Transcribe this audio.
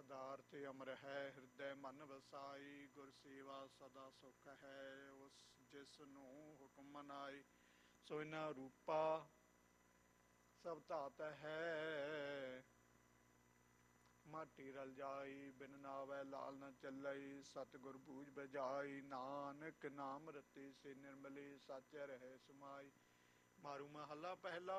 ਪਦਾਰਥ ਅਮਰ ਹੈ, ਹਿਰਦੈ ਮਨ ਵਸਾਈ। ਗੁਰ ਸੇਵਾ ਸਦਾ ਸੁਖ ਹੈ, ਉਸ ਜਿਸ ਨੂੰ ਹੁਕਮ ਮਨਾਈ। ਸੋ ਇਨਾ ਰੂਪਾ ਸਭ ਧਾਤ ਹੈ, ਮਾਟੀ ਰਲ ਜਾਈ। ਬਿਨ ਨਾਵੈ ਲਾਲ ਨ ਚੱਲਈ, ਸਤਿਗੁਰ ਬੂਝ ਬਜਾਈ। ਨਾਨਕ ਨਾਮ ਰਤੇ ਸੇ ਨਿਰਮਲੇ, ਸਾਚੈ ਰਹੇ ਸਮਾਈ। ਮਾਰੂ ਮਹੱਲਾ ਪਹਿਲਾ।